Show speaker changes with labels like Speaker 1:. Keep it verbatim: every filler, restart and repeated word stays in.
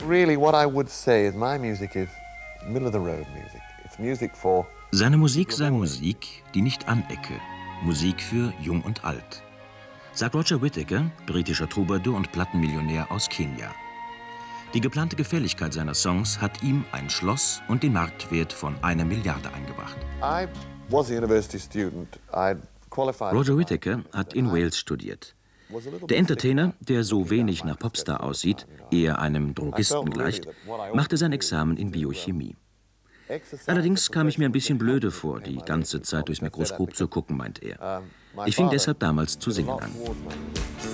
Speaker 1: really what I would say is my music is middle of the road music. It's music for...
Speaker 2: Seine Musik sei Musik, die nicht anecke. Musik für Jung und Alt. Sagt Roger Whittaker, britischer Troubadour und Plattenmillionär aus Kenia. Die geplante Gefälligkeit seiner Songs hat ihm ein Schloss und den Marktwert von einer Milliarde eingebracht.
Speaker 1: I was a university student. I qualified...
Speaker 2: Roger Whittaker hat in Wales studiert. Der Entertainer, der so wenig nach Popstar aussieht, eher einem Drogisten gleicht, machte sein Examen in Biochemie. Allerdings kam ich mir ein bisschen blöde vor, die ganze Zeit durchs Mikroskop zu gucken, meint er. Ich fing deshalb damals zu singen an.